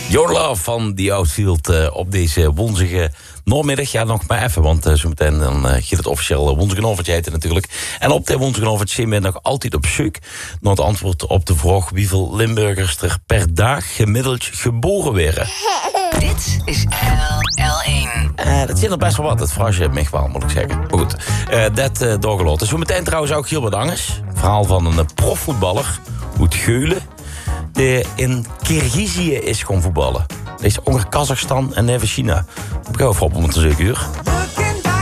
Your Love van The Outfield op deze woensige namiddag. Ja, nog maar even, want zometeen dan gaat het officieel woensdagavond heet het natuurlijk. En op de woensdagavond zijn we nog altijd op zoek naar het antwoord op de vraag hoeveel Limburgers er per dag gemiddeld geboren werden. Dit is L1. Dat zijn er best wel wat, dat vraag je mij wel, moet ik zeggen. Maar goed, dat doorgelaten. Zometeen trouwens ook Gilbert Angers. Verhaal van een profvoetballer uit Geulen, die in Kirgizië is gaan voetballen. Dat is onder Kazachstan en even China. Ik heb ook op om het 7 uur.